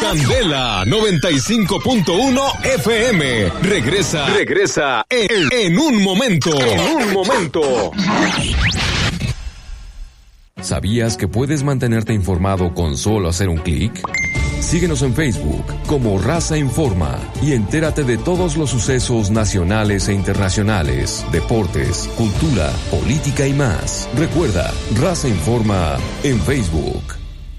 Candela 95.1 FM. Regresa en un momento. ¿Sabías que puedes mantenerte informado con solo hacer un clic? Síguenos en Facebook como Raza Informa y entérate de todos los sucesos nacionales e internacionales, deportes, cultura, política y más. Recuerda, Raza Informa en Facebook.